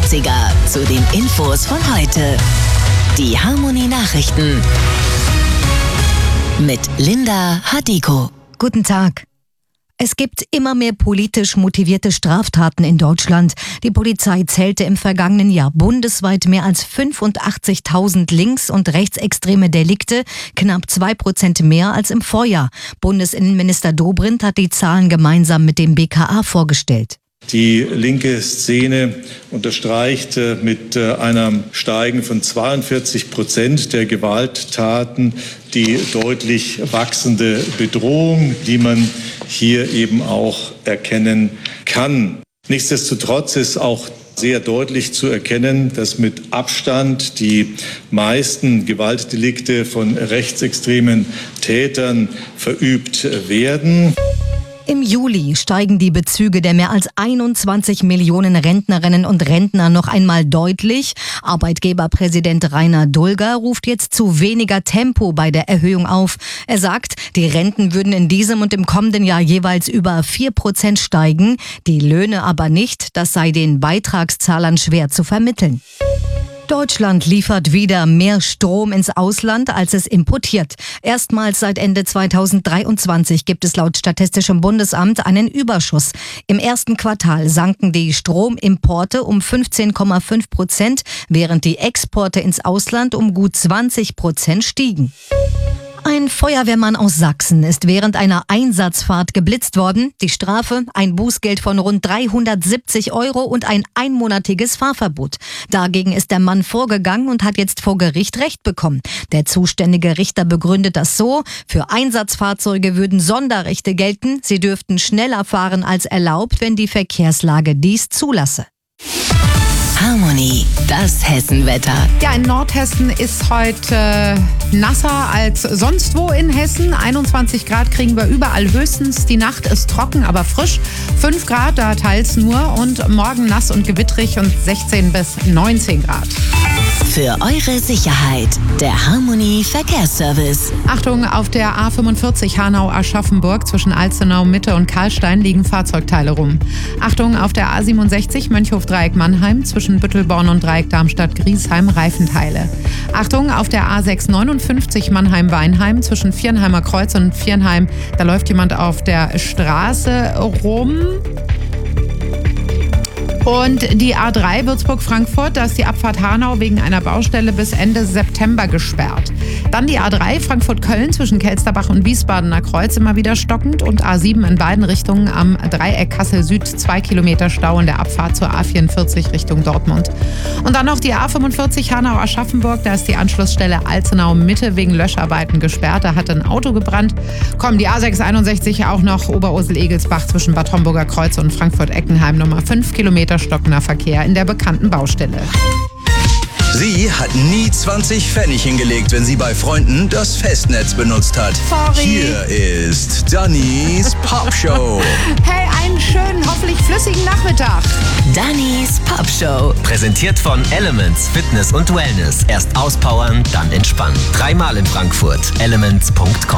80er zu den Infos von heute. Die Harmony Nachrichten mit Linda Hadiko. Guten Tag. Es gibt immer mehr politisch motivierte Straftaten in Deutschland. Die Polizei zählte im vergangenen Jahr bundesweit mehr als 85.000 links- und rechtsextreme Delikte, knapp 2% mehr als im Vorjahr. Bundesinnenminister Dobrindt hat die Zahlen gemeinsam mit dem BKA vorgestellt. Die linke Szene unterstreicht mit einem Steigen von 42% der Gewalttaten die deutlich wachsende Bedrohung, die man hier eben auch erkennen kann. Nichtsdestotrotz ist auch sehr deutlich zu erkennen, dass mit Abstand die meisten Gewaltdelikte von rechtsextremen Tätern verübt werden. Im Juli steigen die Bezüge der mehr als 21 Millionen Rentnerinnen und Rentner noch einmal deutlich. Arbeitgeberpräsident Rainer Dulger ruft jetzt zu weniger Tempo bei der Erhöhung auf. Er sagt, die Renten würden in diesem und im kommenden Jahr jeweils über 4% steigen, die Löhne aber nicht. Das sei den Beitragszahlern schwer zu vermitteln. Deutschland liefert wieder mehr Strom ins Ausland, als es importiert. Erstmals seit Ende 2023 gibt es laut Statistischem Bundesamt einen Überschuss. Im ersten Quartal sanken die Stromimporte um 15,5%, während die Exporte ins Ausland um gut 20% stiegen. Ein Feuerwehrmann aus Sachsen ist während einer Einsatzfahrt geblitzt worden. Die Strafe: ein Bußgeld von rund 370 € und ein einmonatiges Fahrverbot. Dagegen ist der Mann vorgegangen und hat jetzt vor Gericht Recht bekommen. Der zuständige Richter begründet das so: Für Einsatzfahrzeuge würden Sonderrechte gelten. Sie dürften schneller fahren als erlaubt, wenn die Verkehrslage dies zulasse. Harmony, das Hessenwetter. Ja, in Nordhessen ist heute nasser als sonst wo in Hessen. 21 Grad kriegen wir überall höchstens. Die Nacht ist trocken, aber frisch. 5 Grad, da teils nur. Und morgen nass und gewittrig und 16 bis 19 Grad. Für eure Sicherheit, der Harmony Verkehrsservice. Achtung, auf der A45 Hanau-Aschaffenburg zwischen Alzenau, Mitte und Karlstein liegen Fahrzeugteile rum. Achtung, auf der A67 Mönchhof-Dreieck-Mannheim zwischen Büttelborn und Dreieck Darmstadt-Griesheim Reifenteile. Achtung, auf der A659 Mannheim-Weinheim zwischen Viernheimer Kreuz und Viernheim, da läuft jemand auf der Straße rum. Und die A3 Würzburg-Frankfurt, da ist die Abfahrt Hanau wegen einer Baustelle bis Ende September gesperrt. Dann die A3 Frankfurt-Köln zwischen Kelsterbach und Wiesbadener Kreuz immer wieder stockend und A7 in beiden Richtungen am Dreieck Kassel-Süd 2 Kilometer Stau in der Abfahrt zur A44 Richtung Dortmund. Und dann noch die A45 Hanau-Aschaffenburg, da ist die Anschlussstelle Alzenau-Mitte wegen Löscharbeiten gesperrt. Da hat ein Auto gebrannt. Kommen die A661 auch noch Oberursel-Egelsbach zwischen Bad Homburger Kreuz und Frankfurt-Eckenheim Nummer 5 Kilometer stockender Verkehr in der bekannten Baustelle. Sie hat nie 20 Pfennig hingelegt, wenn sie bei Freunden das Festnetz benutzt hat. Sorry. Hier ist Dannys Popshow. Hey, einen schönen, hoffentlich flüssigen Nachmittag. Dannys Popshow. Präsentiert von Elements Fitness und Wellness. Erst auspowern, dann entspannen. 3-mal in Frankfurt. Elements.com.